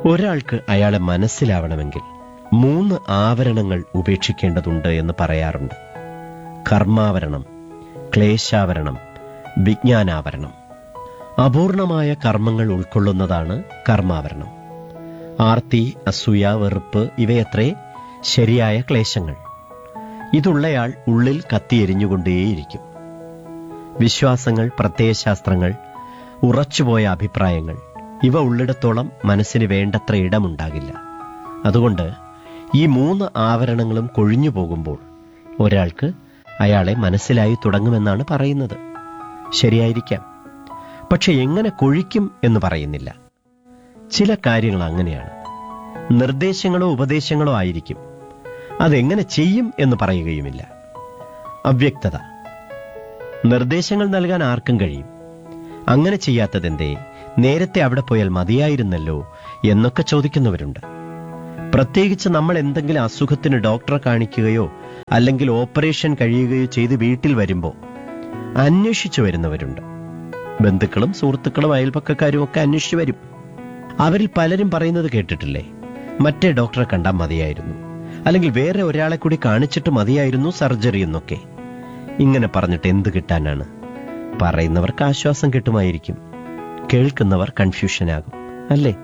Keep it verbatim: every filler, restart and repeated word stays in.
ഒരാൾക്ക് അയാളെ മനസ്സിലാവണമെങ്കിൽ മൂന്ന് ആവരണങ്ങൾ ഉപേക്ഷിക്കേണ്ടതുണ്ട് എന്ന് പറയാറുണ്ട്. കർമാവരണം, ക്ലേശാവരണം, വിജ്ഞാനാവരണം. അപൂർണമായ കർമ്മങ്ങൾ ഉൾക്കൊള്ളുന്നതാണ് കർമാവരണം. ആർത്തി, അസൂയ, വെറുപ്പ് ഇവയത്രേ ശരിയായ ക്ലേശങ്ങൾ. ഇതുള്ളയാൾ ഉള്ളിൽ കത്തിയെരിഞ്ഞുകൊണ്ടേയിരിക്കും. വിശ്വാസങ്ങൾ, പ്രത്യയശാസ്ത്രങ്ങൾ, ഉറച്ചുപോയ അഭിപ്രായങ്ങൾ ഇവ ഉള്ളിടത്തോളം മനസ്സിന് വേണ്ടത്ര ഇടമുണ്ടാകില്ല. അതുകൊണ്ട് ഈ മൂന്ന് ആവരണങ്ങളും കൊഴിഞ്ഞു പോകുമ്പോൾ ഒരാൾക്ക് അയാളെ മനസ്സിലായി തുടങ്ങുമെന്നാണ് പറയുന്നത്. ശരിയായിരിക്കാം. പക്ഷെ എങ്ങനെ കൊഴിക്കും എന്ന് പറയുന്നില്ല. ചില കാര്യങ്ങൾ അങ്ങനെയാണ്. നിർദ്ദേശങ്ങളോ ഉപദേശങ്ങളോ ആയിരിക്കും. അതെങ്ങനെ ചെയ്യും എന്ന് പറയുകയുമില്ല. അവ്യക്തത. നിർദ്ദേശങ്ങൾ നൽകാൻ ആർക്കും കഴിയും. അങ്ങനെ ചെയ്യാത്തതെന്തേ, നേരത്തെ അവിടെ പോയാൽ മതിയായിരുന്നല്ലോ എന്നൊക്കെ ചോദിക്കുന്നവരുണ്ട്. പ്രത്യേകിച്ച് നമ്മൾ എന്തെങ്കിലും അസുഖത്തിന് ഡോക്ടറെ കാണിക്കുകയോ അല്ലെങ്കിൽ ഓപ്പറേഷൻ കഴിയുകയോ ചെയ്ത് വീട്ടിൽ വരുമ്പോൾ അന്വേഷിച്ചു വരുന്നവരുണ്ട്. ബന്ധുക്കളും സുഹൃത്തുക്കളും അയൽപക്കക്കാരും ഒക്കെ അന്വേഷിച്ചു വരും. അവരിൽ പലരും പറയുന്നത് കേട്ടിട്ടില്ലേ, മറ്റേ ഡോക്ടറെ കണ്ടാൽ മതിയായിരുന്നു, അല്ലെങ്കിൽ വേറെ ഒരാളെ കൂടി കാണിച്ചിട്ട് മതിയായിരുന്നു സർജറി എന്നൊക്കെ. ഇങ്ങനെ പറഞ്ഞിട്ട് എന്ത് കിട്ടാനാണ്? പറയുന്നവർക്ക് ആശ്വാസം കിട്ടുമായിരിക്കും, കേൾക്കുന്നവർ കൺഫ്യൂഷനാകും, അല്ലേ?